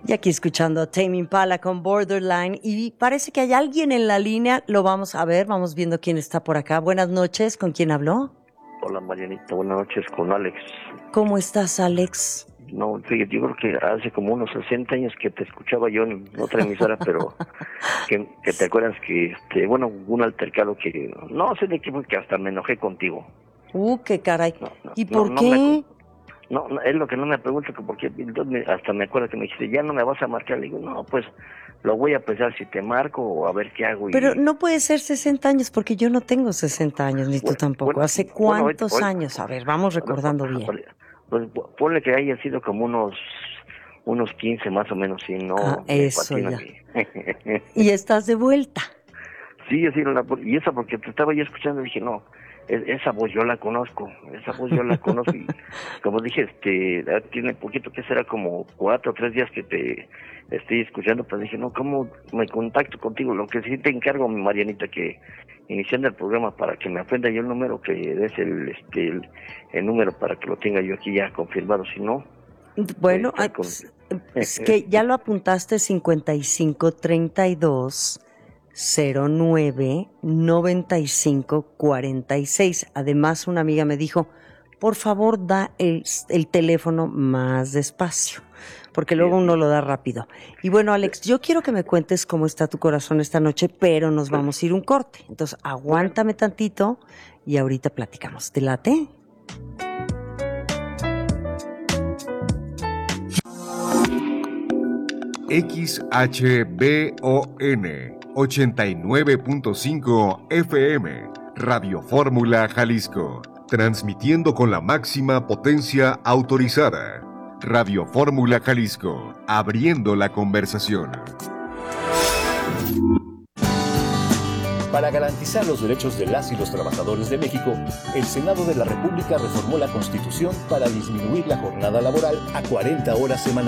Y aquí escuchando a Tame Impala con Borderline, y parece que hay alguien en la línea. Lo vamos a ver, vamos viendo quién está por acá. Buenas noches, ¿con quién habló? Hola Marianita, buenas noches, con Alex. ¿Cómo estás, Alex? No, fíjate, yo creo que hace como unos 60 años que te escuchaba yo en otra emisora, pero que te acuerdas que, bueno, un altercado que, no sé de qué fue, que hasta me enojé contigo. Qué caray. No, no, ¿Y no, por qué? No, es lo que no me pregunto, que porque entonces hasta me acuerdo que me dijiste, ya no me vas a marcar. Le digo, no, pues lo voy a pensar si te marco o a ver qué hago. Pero no puede ser 60 años, porque yo no tengo 60 años, ni tú tampoco. ¿Hace cuántos años? A ver, vamos recordando bien. Pues ponle que haya sido como unos 15 más o menos, si no me eso ya. patina. ¿Y estás de vuelta? Sí, y eso porque te estaba yo escuchando y dije, no, esa voz yo la conozco, y como dije, tiene poquito, que será como 4 o 3 días que te estoy escuchando, pero dije, no, ¿cómo me contacto contigo? Lo que sí te encargo, mi Marianita, que iniciando el programa, para que me aprenda yo el número, que des el número para que lo tenga yo aquí ya confirmado, si no... Bueno, es que ya lo apuntaste, 5532 09 95 46. Además, una amiga me dijo, por favor, da el teléfono más despacio, porque luego uno lo da rápido. Y bueno, Alex, yo quiero que me cuentes cómo está tu corazón esta noche, pero nos vamos a ir un corte. Entonces, aguántame tantito y ahorita platicamos. ¿Te late? XHBON 89.5 FM, Radio Fórmula Jalisco, transmitiendo con la máxima potencia autorizada. Radio Fórmula Jalisco, abriendo la conversación. Para garantizar los derechos de las y los trabajadores de México, el Senado de la República reformó la Constitución para disminuir la jornada laboral a 40 horas semanales.